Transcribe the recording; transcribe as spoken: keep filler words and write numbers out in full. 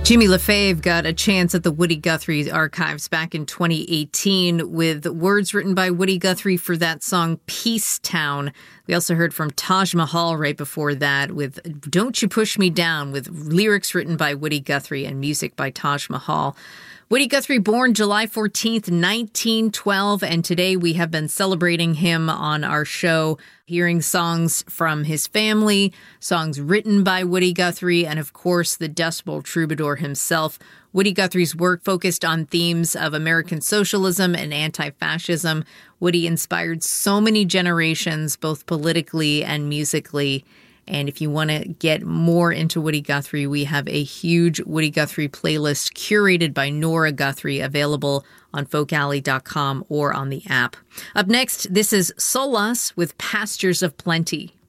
Jimmy LaFave got a chance at the Woody Guthrie archives back in twenty eighteen with words written by Woody Guthrie for that song Peace Town. We also heard from Taj Mahal right before that with Don't You Push Me Down, with lyrics written by Woody Guthrie and music by Taj Mahal. Woody Guthrie, born July fourteenth, nineteen twelve, and today we have been celebrating him on our show, hearing songs from his family, songs written by Woody Guthrie, and of course the Dust Bowl troubadour himself. Woody Guthrie's work focused on themes of American socialism and anti-fascism. Woody inspired so many generations, both politically and musically. And if you want to get more into Woody Guthrie, we have a huge Woody Guthrie playlist curated by Nora Guthrie, available on folk alley dot com or on the app. Up next, this is Solas with Pastures of Plenty.